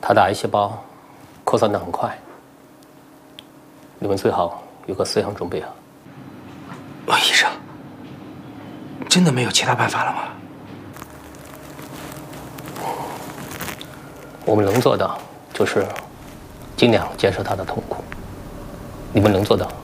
他的癌细胞扩散得很快，你们最好有个思想准备啊。 医生，真的没有其他办法了吗？ 我们能做的就是尽量减少他的痛苦。你们能做到？